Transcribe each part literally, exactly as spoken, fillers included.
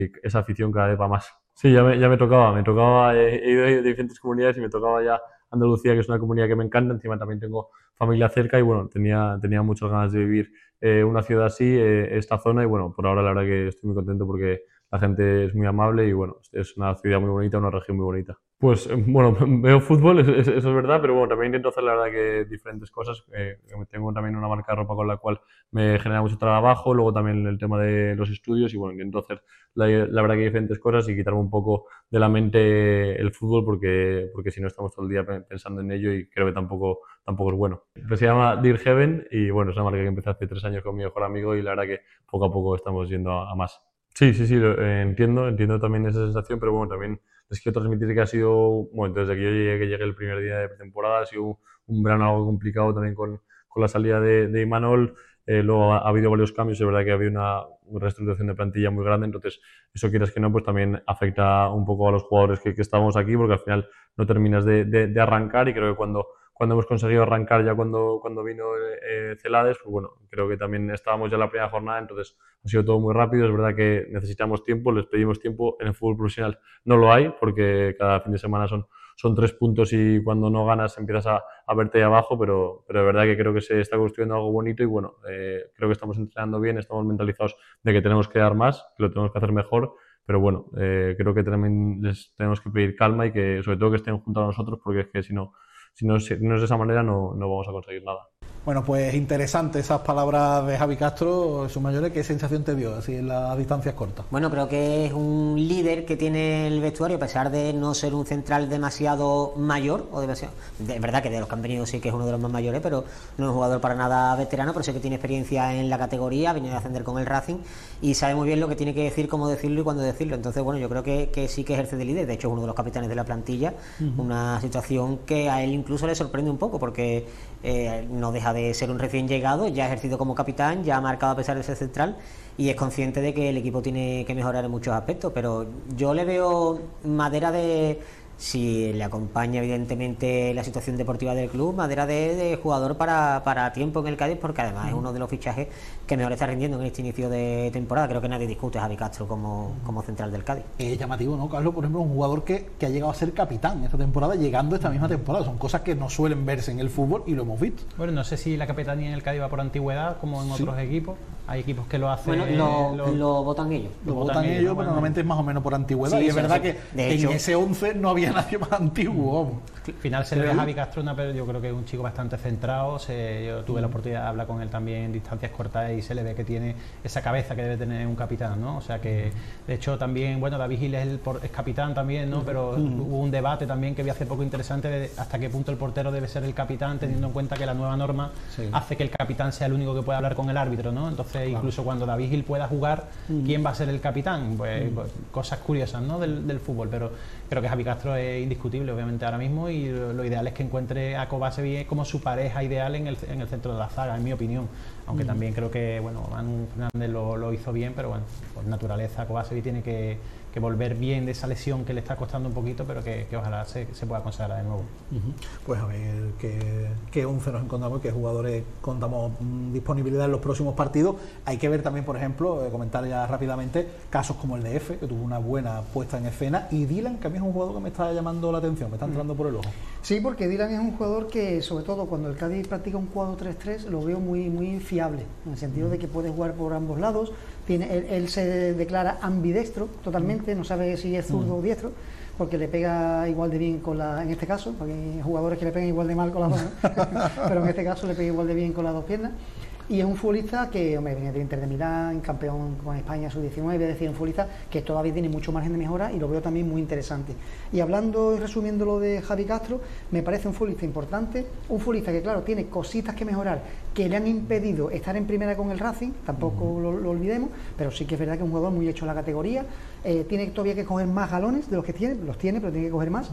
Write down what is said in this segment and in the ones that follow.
esa afición cada vez va más. Sí, ya me, ya me tocaba, me tocaba, eh, he ido de diferentes comunidades y me tocaba ya Andalucía, que es una comunidad que me encanta, encima también tengo familia cerca y bueno, tenía, tenía muchas ganas de vivir eh, una ciudad así, eh, esta zona y bueno, por ahora la verdad que estoy muy contento porque la gente es muy amable y bueno, es una ciudad muy bonita, una región muy bonita. Pues eh, bueno, veo fútbol, eso, eso es verdad, pero bueno, también intento hacer la verdad que diferentes cosas. Eh, tengo también una marca de ropa con la cual me genera mucho trabajo, luego también el tema de los estudios y bueno, intento hacer la, la verdad que diferentes cosas y quitarme un poco de la mente el fútbol porque, porque si no estamos todo el día pensando en ello y creo que tampoco, tampoco es bueno. Pues se llama Dear Heaven y bueno, es una marca que empecé hace tres años con mi mejor amigo y la verdad que poco a poco estamos yendo a, a más. Sí, sí, sí, lo, eh, entiendo, entiendo también esa sensación, pero bueno, también les quiero transmitir que ha sido, bueno, desde que yo llegué, que llegué el primer día de pretemporada, ha sido un, un verano algo complicado también con, con la salida de, de Imanol. Eh, luego ha, ha habido varios cambios, es verdad que ha habido una, una reestructuración de plantilla muy grande, entonces eso quieras que no, pues también afecta un poco a los jugadores que, que estamos aquí, porque al final no terminas de, de, de arrancar y creo que cuando, cuando hemos conseguido arrancar ya cuando, cuando vino eh, Celades, pues bueno, creo que también estábamos ya en la primera jornada, entonces ha sido todo muy rápido, es verdad que necesitamos tiempo, les pedimos tiempo, en el fútbol profesional no lo hay, porque cada fin de semana son son tres puntos y cuando no ganas empiezas a, a verte ahí abajo, pero, pero de verdad que creo que se está construyendo algo bonito y bueno, eh, creo que estamos entrenando bien, estamos mentalizados de que tenemos que dar más, que lo tenemos que hacer mejor, pero bueno, eh, creo que también les tenemos que pedir calma y que sobre todo que estén junto a nosotros porque es que si no, si no, si no es de esa manera no, no vamos a conseguir nada. Bueno, pues interesante esas palabras de Javi Castro, sus mayores. ¿Qué sensación te dio así en las distancias cortas? Bueno, creo que es un líder que tiene el vestuario, a pesar de no ser un central demasiado mayor, o demasiado, de verdad que de los que han venido sí que es uno de los más mayores, pero no es un jugador para nada veterano, pero sí que tiene experiencia en la categoría, ha venido a ascender con el Racing y sabe muy bien lo que tiene que decir, cómo decirlo y cuándo decirlo. Entonces, bueno, yo creo que, que sí que ejerce de líder, de hecho es uno de los capitanes de la plantilla, uh-huh. Una situación que a él incluso le sorprende un poco, porque eh, no deja de ser un recién llegado, ya ha ejercido como capitán, ya ha marcado a pesar de ser central y es consciente de que el equipo tiene que mejorar en muchos aspectos, pero yo le veo madera de, si le acompaña evidentemente la situación deportiva del club, madera de, de jugador para, para tiempo en el Cádiz, porque además es uno de los fichajes que mejor está rindiendo en este inicio de temporada. Creo que nadie discute a Javi Castro como, como central del Cádiz. Es llamativo, ¿no, Carlos? Por ejemplo, un jugador que, que ha llegado a ser capitán esta temporada, llegando esta misma temporada. Son cosas que no suelen verse en el fútbol y lo hemos visto. Bueno, no sé si la capitanía en el Cádiz va por antigüedad, como en sí. otros equipos. Hay equipos que lo hacen... Bueno, lo, lo, lo votan ellos. Lo, lo votan, votan ellos, ellos, pero normalmente es más o menos por antigüedad. Sí, y es verdad sí, que de hecho, en ese once no había nadie más antiguo. Al final se le ve a Javi Castro, pero yo creo que es un chico bastante centrado. Se, yo tuve la oportunidad de hablar con él también en distancias cortas y se le ve que tiene esa cabeza que debe tener un capitán, ¿no? O sea que, de hecho, también, bueno, David Gil es, el por, es capitán también, ¿no? Pero uh-huh. hubo un debate también que vi hace poco interesante de hasta qué punto el portero debe ser el capitán, teniendo en cuenta que la nueva norma sí. hace que el capitán sea el único que pueda hablar con el árbitro, ¿no? Entonces, claro. incluso cuando David Gil pueda jugar, uh-huh. ¿quién va a ser el capitán? Pues, uh-huh. pues cosas curiosas, ¿no? Del, del fútbol, pero creo que Javi Castro es indiscutible, obviamente, ahora mismo, y lo, lo ideal es que encuentre a Kovacevic como su pareja ideal en el, en el centro de la zaga, en mi opinión. Aunque mm. también creo que, bueno, Manu Fernández lo, lo hizo bien, pero bueno, por naturaleza Kovacevic tiene que, que volver bien de esa lesión que le está costando un poquito, pero que, que ojalá se, se pueda consagrar de nuevo. Uh-huh. Pues a ver qué, qué once nos encontramos, qué jugadores contamos mmm, disponibilidad en los próximos partidos. Hay que ver también, por ejemplo, eh, comentar ya rápidamente casos como el de Efe, que tuvo una buena puesta en escena, y Dylan, que a mí es un jugador que me está llamando la atención, me está entrando uh-huh. por el ojo. Sí, porque Dylan es un jugador que, sobre todo cuando el Cádiz practica un cuatro tres tres, lo veo muy, muy fiable, en el sentido de que puede jugar por ambos lados. Tiene, él, él se declara ambidextro totalmente, no sabe si es zurdo mm. o diestro, porque le pega igual de bien con la, en este caso, porque hay jugadores que le pegan igual de mal con las dos, ¿no? Pero en este caso le pega igual de bien con las dos piernas. Y es un futbolista que, hombre, viene del Inter de Milán, campeón con España sub diecinueve, es decir, un futbolista que todavía tiene mucho margen de mejora y lo veo también muy interesante. Y hablando y resumiendo lo de Javi Castro, me parece un futbolista importante, un futbolista que, claro, tiene cositas que mejorar que le han impedido estar en primera con el Racing, tampoco uh-huh. lo, lo olvidemos, pero sí que es verdad que es un jugador muy hecho en la categoría, eh, tiene todavía que coger más galones de los que tiene, los tiene, pero tiene que coger más.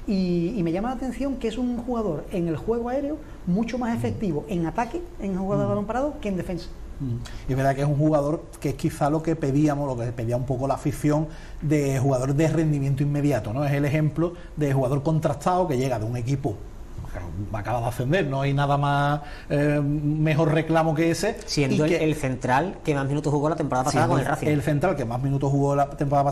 Y, y me llama la atención que es un jugador en el juego aéreo mucho más efectivo en ataque, en jugada de balón parado, que en defensa. Y es verdad que es un jugador que es quizá lo que pedíamos, lo que pedía un poco la afición, de jugador de rendimiento inmediato, ¿no? Es el ejemplo de jugador contrastado que llega de un equipo acaba de ascender, no hay nada más eh, mejor reclamo que ese. Siendo y que, el central que más minutos jugó la temporada pasada con el Racing. El central que más minutos jugó la temporada pasada